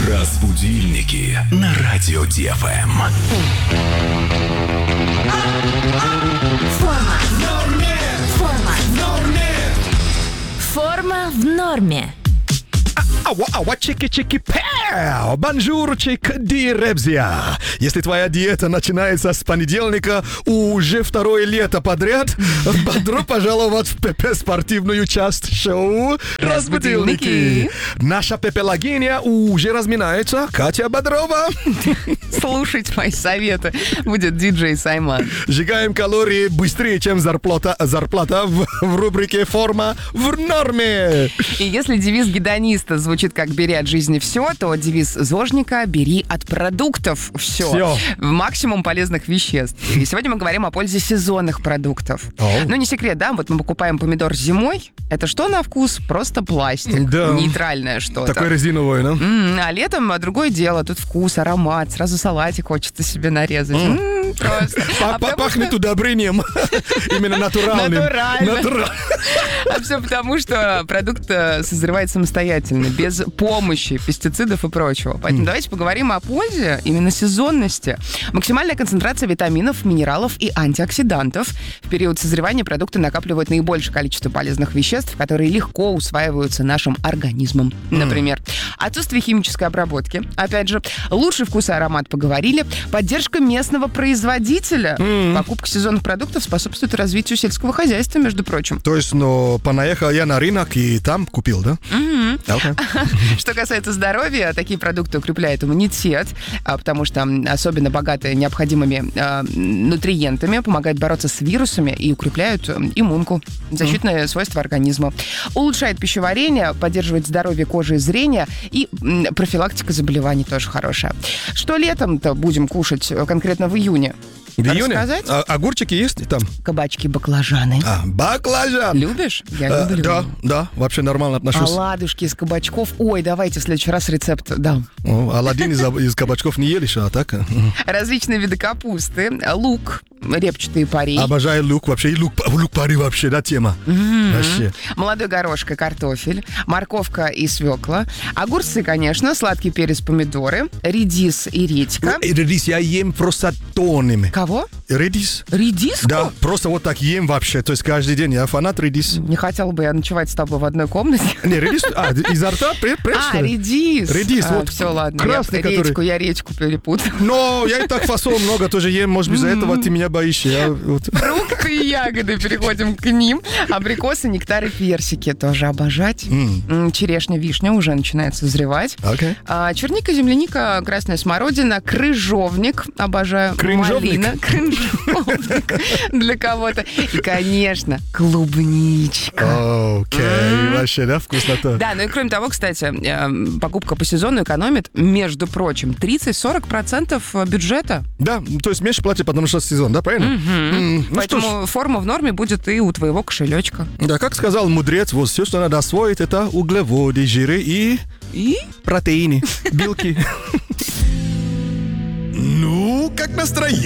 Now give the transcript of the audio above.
Разбудильники на радио ДФМ. Форма в норме. Ава, чики-чики-пэу! Бонжурчик, диребзия! Если твоя диета начинается с понедельника, уже второе лето подряд, бодро пожаловать в ПП спортивную часть шоу «Разбудильники». Наша ПП-логиня уже разминается. Катя Бодрова. Слушать мои советы будет диджей Саймон. Сжигаем калории быстрее, чем зарплата в рубрике «Форма в норме». И если девиз гедониста звучит как «бери от жизни все», то девиз зожника «бери от продуктов все». Максимум полезных веществ. И сегодня мы говорим о пользе сезонных продуктов. Ну, не секрет, да? Вот мы покупаем помидор зимой. Это что на вкус? Просто пластик. Да. Нейтральное что-то. Такое резиновое, да? А летом другое дело. Тут вкус, аромат. Сразу салатик хочется себе нарезать. Просто. Пахнет удобрением. Именно натуральным. Натурально. А все потому, что продукт созревает самостоятельно, без помощи пестицидов и прочего. Поэтому давайте поговорим о пользе именно сезонности. Максимальная концентрация витаминов, минералов и антиоксидантов. В период созревания продукты накапливают наибольшее количество полезных веществ, которые легко усваиваются нашим организмом. Например, отсутствие химической обработки. Опять же, лучший вкус и аромат поговорили. Поддержка местного производителя. Покупка сезонных продуктов способствует развитию сельского хозяйства, между прочим. То есть, понаехал я на рынок и там купил, да? Okay. Что касается здоровья, такие продукты укрепляют иммунитет, потому что особенно богаты необходимыми нутриентами, помогают бороться с вирусами и укрепляют иммунку, защитные свойства организма. Улучшает пищеварение, поддерживает здоровье кожи и зрения, и профилактика заболеваний тоже хорошая. Что летом-то будем кушать конкретно в июне? В июне? Рассказать? Огурчики есть там? Кабачки, баклажаны. Баклажан! Любишь? Я люблю. Да, вообще нормально отношусь. Оладушки из кабачков. Ой, давайте в следующий раз рецепт дам. Аладдин из кабачков не ели еще, а так? Различные виды капусты, лук, репчатые пари. Обожаю лук вообще. И лук-пари вообще, да, тема? Вообще. Молодой горошек и картофель, морковка и свекла, огурцы, конечно, сладкий перец, помидоры, редис и редька. Редис я ем просто тоннами. Кого? Редис? Редиску? Да, просто вот так ем вообще. То есть каждый день я фанат редис. Не хотела бы я ночевать с тобой в одной комнате. Не, редис, изо рта пресс, редис. Редис, вот. Все, ладно. Красный, Я редьку перепутала. Но я и так фасол много тоже ем. Может быть, из-за этого ты меня боишься. Фрукты и ягоды, переходим к ним. Абрикосы, нектар и персики тоже обожать. Черешня, вишня уже начинает созревать. Черника, земляника, красная смородина, крыжовник, обожаю. Кринжовник? Малина, кринжовник для кого-то. И, конечно, клубничка. Окей, вообще, да, вкусно-то. Да, ну и кроме того, кстати, покупка по сезону экономит, между прочим, 30-40% бюджета. Да, то есть меньше платят, потому что сезон, да, правильно? Поэтому форма в норме будет и у твоего кошелечка. Да, как сказал мудрец, вот все, что надо освоить, это углеводы, жиры и протеины, белки. Ну, как настроение?